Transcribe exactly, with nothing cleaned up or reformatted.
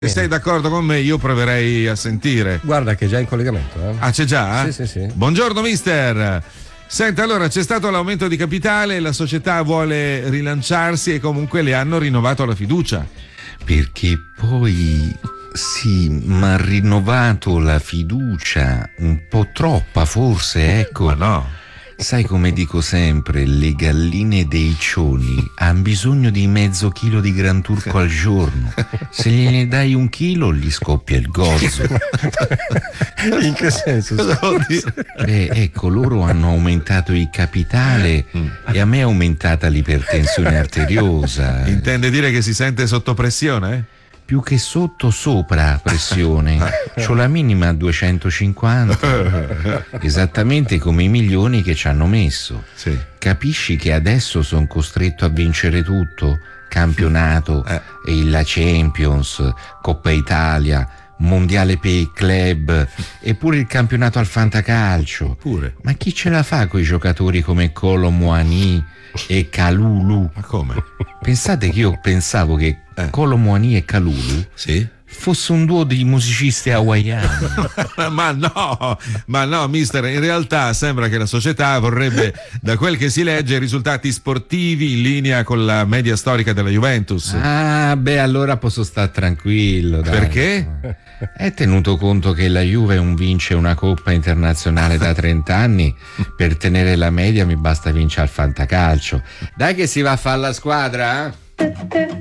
Se sei d'accordo con me, io proverei a sentire. Guarda che è già in collegamento. Eh? Ah, c'è già? Sì, sì, sì. Buongiorno mister. Senta, allora c'è stato l'aumento di capitale, la società vuole rilanciarsi e comunque le hanno rinnovato la fiducia. Perché poi sì, ma ha rinnovato la fiducia un po' troppa forse, ecco. Ma no. Sai come dico sempre, le galline dei cioni hanno bisogno di mezzo chilo di Gran Turco al giorno. Se gliene dai un chilo gli scoppia il gozzo. In che senso? Cosa vuol dire? Beh, ecco, loro hanno aumentato il capitale e a me è aumentata l'ipertensione arteriosa. Intende dire che si sente sotto pressione? Più che sotto, sopra pressione. C'ho la minima a duecentocinquanta, esattamente come i milioni che ci hanno messo. Sì. Capisci che adesso sono costretto a vincere tutto? Campionato, Eh. e la Champions, Coppa Italia, Mondiale per i club e pure il campionato al fantacalcio. Pure. Ma chi ce la fa con i giocatori come Kolo Muani e Kalulu? Ma come? Pensate che io pensavo che Eh. Kolo Muani e Kalulu Sì? fosse un duo di musicisti hawaiani. Ma no, ma no, mister, in realtà sembra che la società vorrebbe, da quel che si legge, risultati sportivi in linea con la media storica della Juventus. Ah, beh, allora posso stare tranquillo, dai. Perché? È tenuto conto che la Juve non vince una coppa internazionale da trenta anni, per tenere la media mi basta vincere al fantacalcio. Dai che si va a fare la squadra, eh?